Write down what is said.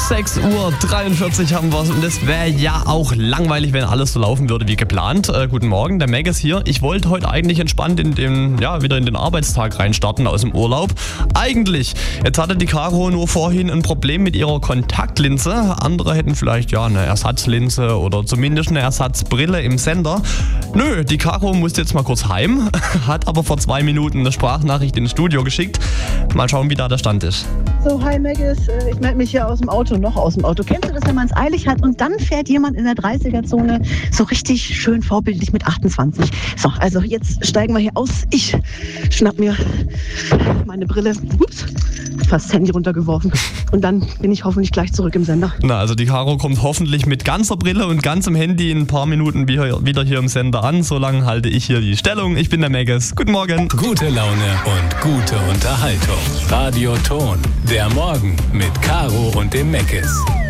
6:43 haben wir und es wäre ja auch langweilig, wenn alles so laufen würde wie geplant. Guten Morgen, der Meg ist hier. Ich wollte heute eigentlich entspannt wieder in den Arbeitstag reinstarten aus dem Urlaub. Eigentlich, jetzt hatte die Caro nur vorhin ein Problem mit ihrer Kontaktlinse. Andere hätten vielleicht eine Ersatzlinse oder zumindest eine Ersatzbrille im Sender. Nö, die Caro musste jetzt mal kurz heim, hat aber vor 2 Minuten eine Sprachnachricht ins Studio geschickt. Mal schauen, wie da der Stand ist. So, hi Maggis, ich melde mich hier aus dem Auto. Kennst du das, wenn man es eilig hat und dann fährt jemand in der 30er-Zone so richtig schön vorbildlich mit 28? So, also jetzt steigen wir hier aus. Ich schnapp mir meine Brille. Ups, fast das Handy runtergeworfen. Und dann bin ich hoffentlich gleich zurück im Sender. Na, also die Caro kommt hoffentlich mit ganzer Brille und ganzem Handy in ein paar Minuten wieder hier im Sender an. Solange halte ich hier die Stellung. Ich bin der Maggis. Guten Morgen. Gute Laune und gute Unterhaltung. Radio Ton. Der Morgen mit Caro und dem Maggis.